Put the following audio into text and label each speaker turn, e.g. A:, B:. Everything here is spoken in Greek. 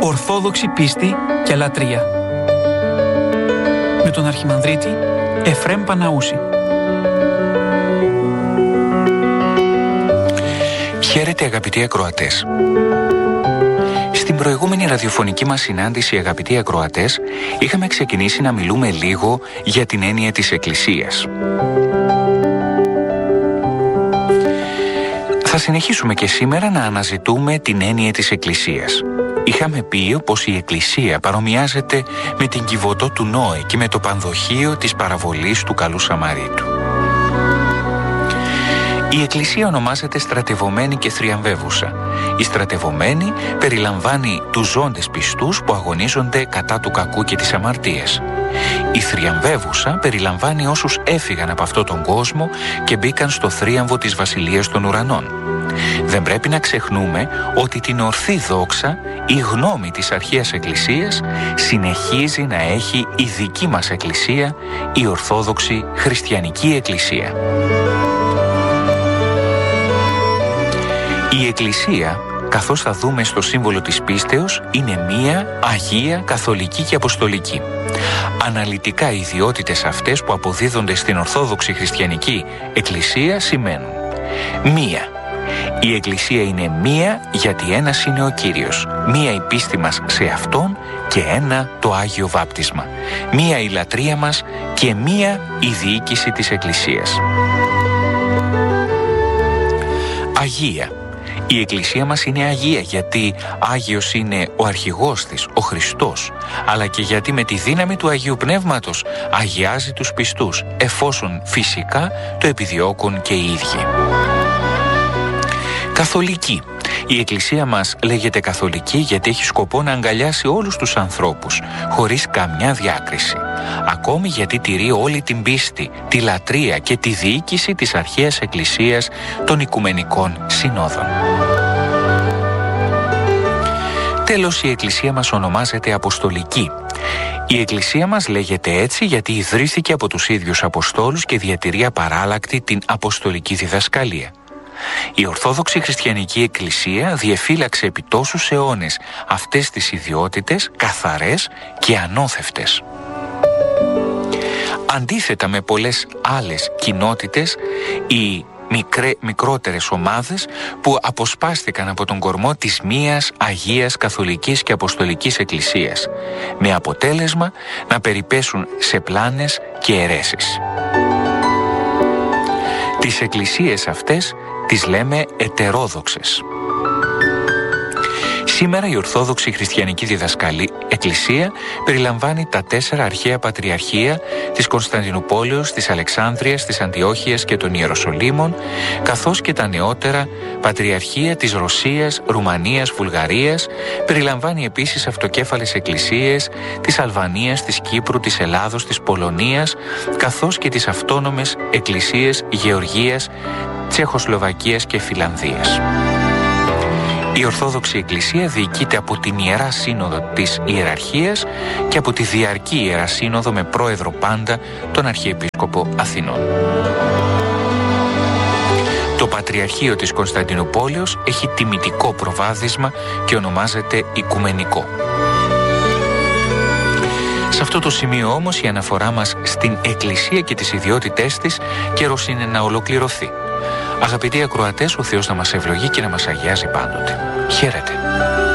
A: Ορθόδοξη πίστη και λατρεία. Με τον Αρχιμανδρίτη Εφραίμ Παναούση.
B: Χαίρετε αγαπητοί ακροατές. Στην προηγούμενη ραδιοφωνική μας συνάντηση, αγαπητοί ακροατές, είχαμε ξεκινήσει να μιλούμε λίγο για την έννοια της Εκκλησίας. Θα συνεχίσουμε και σήμερα να αναζητούμε την έννοια της Εκκλησίας. Είχαμε πει πως η Εκκλησία παρομοιάζεται με την Κιβωτό του Νόε και με το πανδοχείο της παραβολής του Καλού Σαμαρίτου. Η Εκκλησία ονομάζεται στρατευωμένη και θριαμβεύουσα. Η στρατευωμένη περιλαμβάνει τους ζώντες πιστούς που αγωνίζονται κατά του κακού και της αμαρτίας. Η θριαμβεύουσα περιλαμβάνει όσους έφυγαν από αυτόν τον κόσμο και μπήκαν στο θρίαμβο της Βασιλείας των Ουρανών. Δεν πρέπει να ξεχνούμε ότι την ορθή δόξα, η γνώμη της αρχαίας Εκκλησίας, συνεχίζει να έχει η δική μας Εκκλησία, η Ορθόδοξη Χριστιανική Εκκλησία. Η Εκκλησία, καθώς θα δούμε στο σύμβολο της πίστεως, είναι μία Αγία, Καθολική και Αποστολική. Αναλυτικά οι ιδιότητες αυτές που αποδίδονται στην Ορθόδοξη Χριστιανική Εκκλησία σημαίνουν: μία, η Εκκλησία είναι μία γιατί ένας είναι ο Κύριος, μία η πίστη μας σε Αυτόν και ένα το Άγιο Βάπτισμα, μία η λατρεία μας και μία η διοίκηση της Εκκλησίας. Αγία. Η Εκκλησία μας είναι Αγία γιατί Άγιος είναι ο αρχηγός της, ο Χριστός, αλλά και γιατί με τη δύναμη του Αγίου Πνεύματος αγιάζει τους πιστούς, εφόσον φυσικά το επιδιώκουν και οι ίδιοι. Καθολική. Η Εκκλησία μας λέγεται Καθολική γιατί έχει σκοπό να αγκαλιάσει όλους τους ανθρώπους, χωρίς καμιά διάκριση. Ακόμη γιατί τηρεί όλη την πίστη, τη λατρεία και τη διοίκηση της αρχαίας Εκκλησίας των Οικουμενικών Συνόδων. Τέλος, η Εκκλησία μας ονομάζεται Αποστολική. Η Εκκλησία μας λέγεται έτσι γιατί ιδρύθηκε από τους ίδιους Αποστόλους και διατηρεί απαράλλακτη την Αποστολική διδασκαλία. Η Ορθόδοξη Χριστιανική Εκκλησία διεφύλαξε επί τόσους αιώνες αυτές τις ιδιότητες καθαρές και ανώθευτες. Αντίθετα με πολλές άλλες κοινότητες, οι μικρότερες ομάδες που αποσπάστηκαν από τον κορμό της μίας Αγίας Καθολικής και Αποστολικής Εκκλησίας, με αποτέλεσμα να περιπέσουν σε πλάνες και αιρέσεις. Τις εκκλησίες αυτές τις λέμε ετερόδοξες. Σήμερα η Ορθόδοξη Χριστιανική Εκκλησία περιλαμβάνει τα 4 αρχαία πατριαρχία της Κωνσταντινούπολεως, της Αλεξάνδρειας, της Αντιόχειας και των Ιεροσολύμων, καθώς και τα νεότερα πατριαρχία της Ρωσίας, Ρουμανίας, Βουλγαρίας. Περιλαμβάνει επίσης αυτοκέφαλες εκκλησίες της Αλβανίας, της Κύπρου, της Ελλάδος, της Πολωνίας, καθώς και τις αυτόνομες εκκλησίες Γεωργίας, Τσεχοσλοβακίας και Φιλανδίας. Η Ορθόδοξη Εκκλησία διοικείται από την Ιερά Σύνοδο της Ιεραρχίας και από τη Διαρκή Ιερά Σύνοδο με πρόεδρο πάντα τον Αρχιεπίσκοπο Αθηνών. Το Πατριαρχείο της Κωνσταντινούπολεως έχει τιμητικό προβάδισμα και ονομάζεται Οικουμενικό. Σε αυτό το σημείο όμως η αναφορά μας στην Εκκλησία και τις ιδιότητές της καιρός είναι να ολοκληρωθεί. Αγαπητοί ακροατές, ο Θεός να μας ευλογεί και να μας αγιάζει πάντοτε. Χαίρετε.